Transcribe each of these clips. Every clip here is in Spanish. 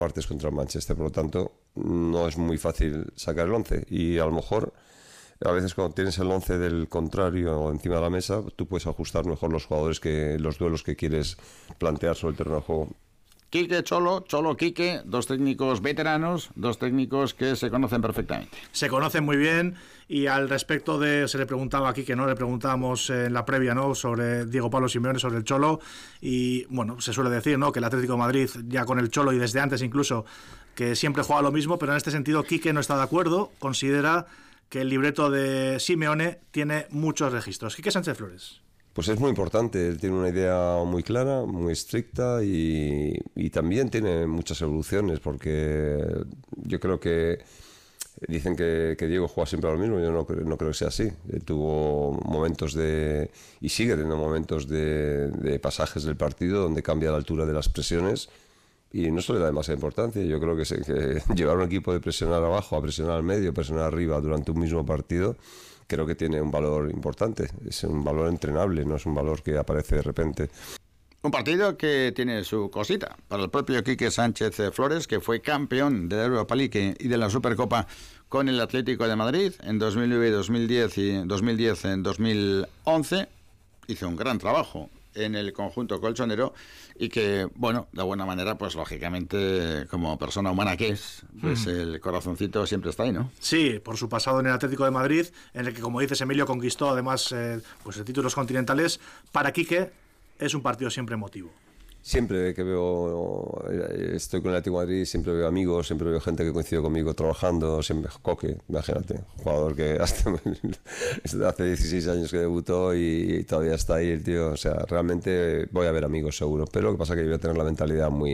partes contra el Manchester, por lo tanto no es muy fácil sacar el 11 y a lo mejor a veces cuando tienes el 11 del contrario encima de la mesa tú puedes ajustar mejor los jugadores que los duelos que quieres plantear sobre el terreno de juego. Quique, Cholo, Quique, dos técnicos veteranos, dos técnicos que se conocen perfectamente. Se conocen muy bien y al respecto de, se le preguntaba a Quique, ¿no? Le preguntábamos en la previa, ¿no? Sobre Diego Pablo Simeone, sobre el Cholo y, bueno, se suele decir, ¿no? Que el Atlético de Madrid ya con el Cholo y desde antes incluso que siempre juega lo mismo, pero en este sentido Quique no está de acuerdo, considera que el libreto de Simeone tiene muchos registros. Quique Sánchez Flores. Pues es muy importante, él tiene una idea muy clara, muy estricta y también tiene muchas evoluciones porque yo creo que dicen que Diego juega siempre a lo mismo, yo no creo que sea así. Él tuvo momentos y sigue teniendo momentos de pasajes del partido donde cambia la altura de las presiones y no se le da demasiada importancia. Yo creo que llevar un equipo de presionar abajo a presionar al medio, presionar arriba durante un mismo partido creo que tiene un valor importante, es un valor entrenable, no es un valor que aparece de repente. Un partido que tiene su cosita para el propio Quique Sánchez Flores, que fue campeón de la Europa League y de la Supercopa con el Atlético de Madrid en 2009, 2010 y 2010 en 2011. Hizo un gran trabajo en el conjunto colchonero y que, bueno, de alguna manera, pues lógicamente, como persona humana que es, pues el corazoncito siempre está ahí, ¿no? Sí, por su pasado en el Atlético de Madrid, en el que, como dices, Emilio conquistó además pues títulos continentales. Para Quique es un partido siempre emotivo. Siempre que estoy con el Atlético de Madrid, siempre veo amigos, siempre veo gente que coincide conmigo trabajando, siempre Coque, imagínate, jugador que hasta hace 16 años que debutó y todavía está ahí el tío, o sea, realmente voy a ver amigos seguro, pero lo que pasa es que yo voy a tener la mentalidad muy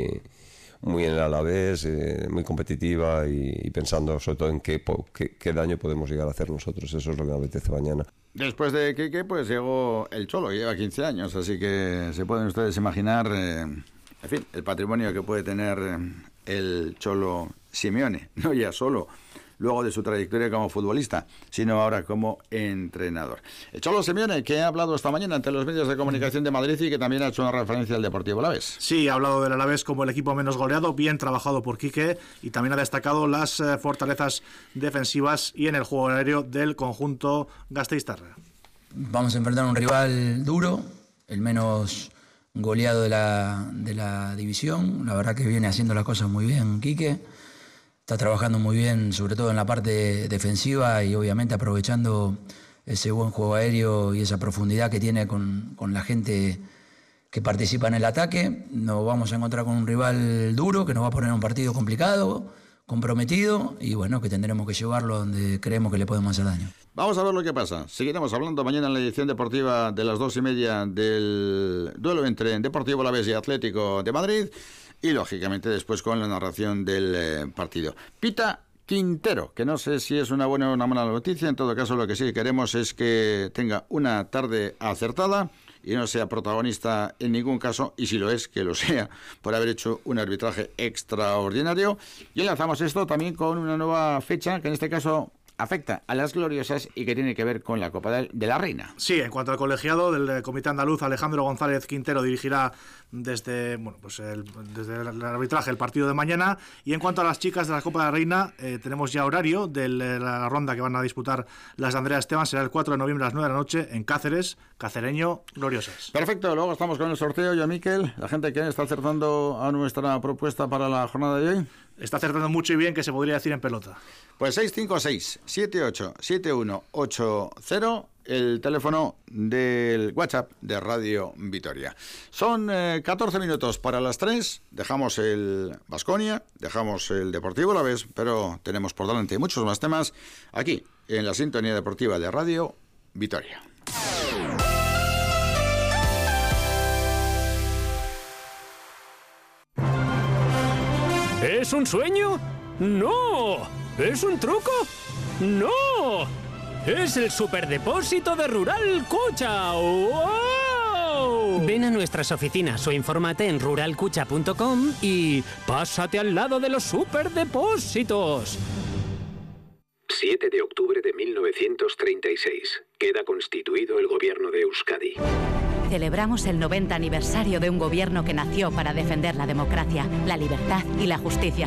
en el Alavés, muy competitiva y pensando sobre todo en qué daño podemos llegar a hacer nosotros, eso es lo que me apetece mañana. Después de Quique, pues llegó el Cholo, que lleva 15 años, así que se pueden ustedes imaginar, en fin, el patrimonio que puede tener el Cholo Simeone, no ya solo luego de su trayectoria como futbolista, sino ahora como entrenador. El Cholo Simeone, que ha hablado esta mañana ante los medios de comunicación de Madrid y que también ha hecho una referencia al Deportivo Alavés. Sí, ha hablado del Alavés como el equipo menos goleado, bien trabajado por Quique, y también ha destacado las fortalezas defensivas y en el juego aéreo del conjunto gasteiztarra. Vamos a enfrentar a un rival duro, el menos goleado de la división. La verdad que viene haciendo las cosas muy bien Quique. Está trabajando muy bien, sobre todo en la parte defensiva y obviamente aprovechando ese buen juego aéreo y esa profundidad que tiene con la gente que participa en el ataque. Nos vamos a encontrar con un rival duro que nos va a poner un partido complicado, comprometido y bueno, que tendremos que llevarlo donde creemos que le podemos hacer daño. Vamos a ver lo que pasa. Seguiremos hablando mañana en la edición deportiva de las 2:30 del duelo entre Deportivo Alavés y Atlético de Madrid. Y lógicamente después con la narración del partido. Pita Quintero, que no sé si es una buena o una mala noticia, en todo caso lo que sí queremos es que tenga una tarde acertada y no sea protagonista en ningún caso, y si lo es, que lo sea, por haber hecho un arbitraje extraordinario. Y enlazamos esto también con una nueva fecha, que en este caso afecta a las gloriosas y que tiene que ver con la Copa de la Reina. Sí, en cuanto al colegiado del Comité Andaluz, Alejandro González Quintero dirigirá desde el arbitraje el partido de mañana. Y en cuanto a las chicas de la Copa de la Reina, tenemos ya horario de la ronda que van a disputar las de Andrea Esteban. Será el 4 de noviembre a las 9 de la noche en Cáceres, Cacereño, gloriosas. Perfecto, luego estamos con el sorteo. Yo, Miquel, la gente que está acertando a nuestra propuesta para la jornada de hoy. Está acertando mucho y bien, que se podría decir en pelota. Pues 656-787180, el teléfono del WhatsApp de Radio Vitoria. Son 14 minutos para las 3, dejamos el Baskonia, dejamos el Deportivo Alavés, pero tenemos por delante muchos más temas aquí, en la sintonía deportiva de Radio Vitoria. ¿Es un sueño? ¡No! ¿Es un truco? ¡No! ¡Es el superdepósito de Rural Cucha! ¡Wow! Ven a nuestras oficinas o infórmate en ruralcucha.com y pásate al lado de los superdepósitos. 7 de octubre de 1936. Queda constituido el gobierno de Euskadi. celebramos el 90 aniversario de un gobierno que nació para defender la democracia, la libertad y la justicia